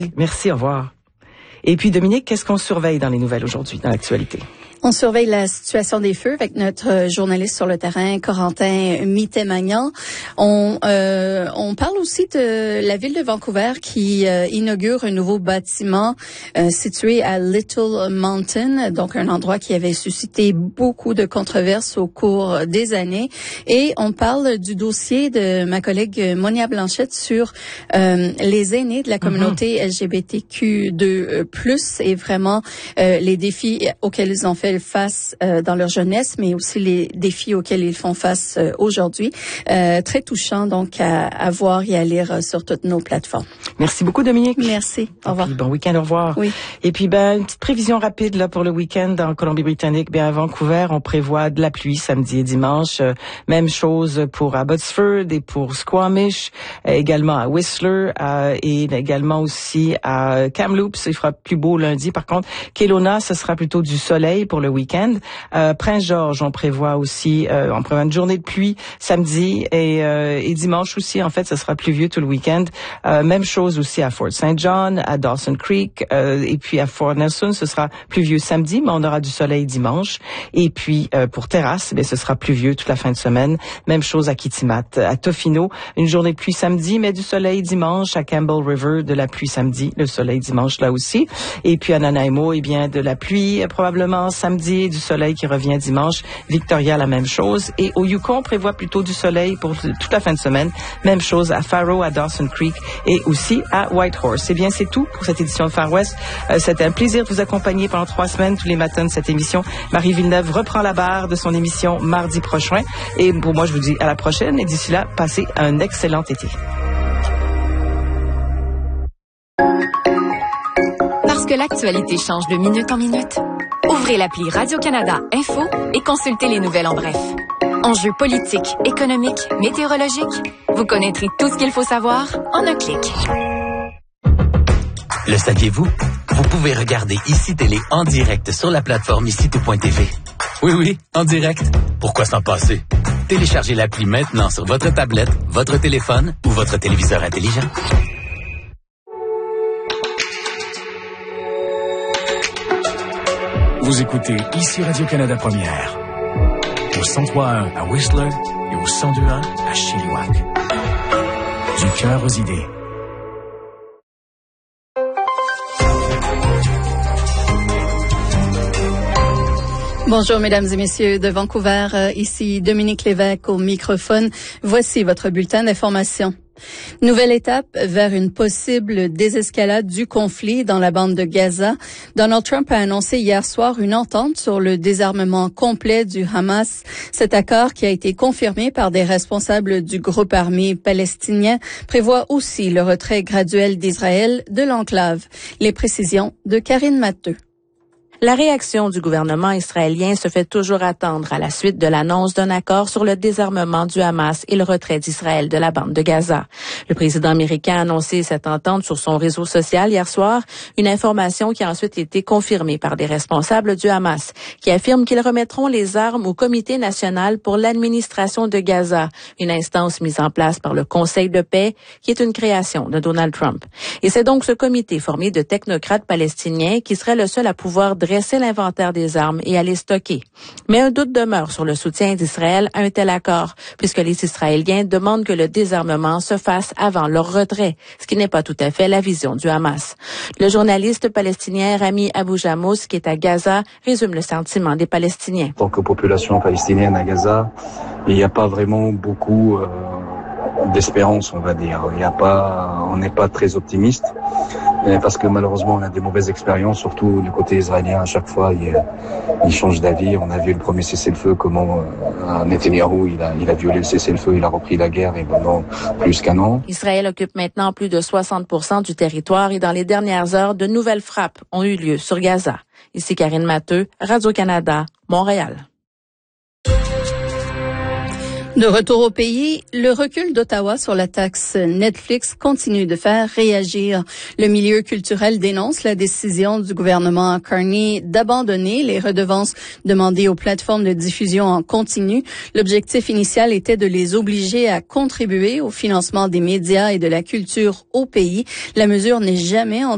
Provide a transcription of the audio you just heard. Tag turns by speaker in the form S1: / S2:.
S1: Merci, au revoir. Et puis Dominique, qu'est-ce qu'on surveille dans les nouvelles aujourd'hui, dans l'actualité?
S2: On surveille la situation des feux avec notre journaliste sur le terrain, Corentin Mitté-Magnan. On parle aussi de la ville de Vancouver qui inaugure un nouveau bâtiment situé à Little Mountain, donc un endroit qui avait suscité beaucoup de controverses au cours des années. Et on parle du dossier de ma collègue Monia Blanchette sur les aînés de la communauté LGBTQ2+, et vraiment les défis auxquels ils ont fait face dans leur jeunesse, mais aussi les défis auxquels ils font face aujourd'hui. Très touchant donc à voir et à lire sur toutes nos plateformes.
S1: Merci beaucoup Dominique.
S2: Merci. Au revoir.
S1: Puis, bon week-end, au revoir.
S2: Oui.
S1: Et puis une petite prévision rapide là pour le week-end en Colombie-Britannique. À Vancouver, on prévoit de la pluie samedi et dimanche. Même chose pour Abbotsford et pour Squamish, également à Whistler et également aussi à Kamloops. Il fera plus beau lundi. Par contre, Kelowna, ce sera plutôt du soleil pour le week-end. Prince-Georges, on prévoit aussi une journée de pluie samedi et dimanche aussi. En fait, ce sera pluvieux tout le week-end. Même chose aussi à Fort St. John, à Dawson Creek et puis à Fort Nelson, ce sera pluvieux samedi, mais on aura du soleil dimanche. Et puis pour Terrasse, ce sera pluvieux toute la fin de semaine. Même chose à Kitimat, à Tofino, une journée de pluie samedi, mais du soleil dimanche. À Campbell River, de la pluie samedi, le soleil dimanche là aussi. Et puis à Nanaimo, de la pluie probablement samedi, du soleil qui revient dimanche. Victoria, la même chose. Et au Yukon, on prévoit plutôt du soleil pour toute la fin de semaine. Même chose à Faro, à Dawson Creek et aussi à Whitehorse. Eh bien, c'est tout pour cette édition de Far West. C'était un plaisir de vous accompagner pendant 3 semaines, tous les matins de cette émission. Marie Villeneuve reprend la barre de son émission mardi prochain. Et pour moi, je vous dis à la prochaine. Et d'ici là, passez un excellent été.
S3: Parce que l'actualité change de minute en minute, ouvrez l'appli Radio-Canada Info et consultez les nouvelles en bref. Enjeux politiques, économiques, météorologiques, vous connaîtrez tout ce qu'il faut savoir en un clic.
S4: Le saviez-vous? Vous pouvez regarder ICI Télé en direct sur la plateforme ICI.tv. Oui, en direct. Pourquoi s'en passer? Téléchargez l'appli maintenant sur votre tablette, votre téléphone ou votre téléviseur intelligent.
S5: Vous écoutez ici Radio-Canada Première, au 103.1 à Whistler et au 102.1 à Chilliwack. Du cœur aux idées.
S2: Bonjour mesdames et messieurs de Vancouver, ici Dominique Lévesque au microphone. Voici votre bulletin d'information. Nouvelle étape vers une possible désescalade du conflit dans la bande de Gaza. Donald Trump a annoncé hier soir une entente sur le désarmement complet du Hamas. Cet accord, qui a été confirmé par des responsables du groupe armé palestinien, prévoit aussi le retrait graduel d'Israël de l'enclave. Les précisions de Karine Matteux.
S6: La réaction du gouvernement israélien se fait toujours attendre à la suite de l'annonce d'un accord sur le désarmement du Hamas et le retrait d'Israël de la bande de Gaza. Le président américain a annoncé cette entente sur son réseau social hier soir, une information qui a ensuite été confirmée par des responsables du Hamas, qui affirment qu'ils remettront les armes au Comité national pour l'administration de Gaza, une instance mise en place par le Conseil de paix, qui est une création de Donald Trump. Et c'est donc ce comité formé de technocrates palestiniens qui serait le seul à pouvoir dresser l'inventaire des armes et à les stocker. Mais un doute demeure sur le soutien d'Israël à un tel accord, puisque les Israéliens demandent que le désarmement se fasse avant leur retrait, ce qui n'est pas tout à fait la vision du Hamas. Le journaliste palestinien Rami Abou Jamous, qui est à Gaza, résume le sentiment des Palestiniens.
S7: En tant que population palestinienne à Gaza, il n'y a pas vraiment beaucoup d'espérance, on va dire. On n'est pas très optimiste. Parce que malheureusement on a des mauvaises expériences, surtout du côté israélien. À chaque fois il change d'avis. On a vu le premier cessez-le-feu, comment Netanyahou il a violé le cessez-le-feu, il a repris la guerre et pendant plus qu'1 an.
S6: Israël occupe maintenant plus de 60% du territoire et dans les dernières heures, de nouvelles frappes ont eu lieu sur Gaza. Ici Karine Matteux, Radio-Canada, Montréal.
S2: De retour au pays, le recul d'Ottawa sur la taxe Netflix continue de faire réagir. Le milieu culturel dénonce la décision du gouvernement Carney d'abandonner les redevances demandées aux plateformes de diffusion en continu. L'objectif initial était de les obliger à contribuer au financement des médias et de la culture au pays. La mesure n'est jamais